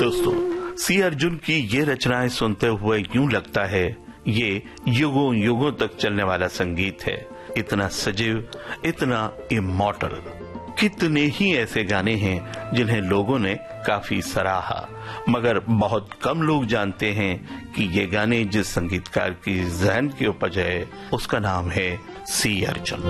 दोस्तों, सी अर्जुन की ये रचनाएं सुनते हुए यूं लगता है ये युगों युगों तक चलने वाला संगीत है। इतना सजीव, इतना इमॉर्टल। कितने ही ऐसे गाने हैं जिन्हें लोगों ने काफी सराहा, मगर बहुत कम लोग जानते हैं कि ये गाने जिस संगीतकार की जहन की उपज है उसका नाम है सी अर्जुन।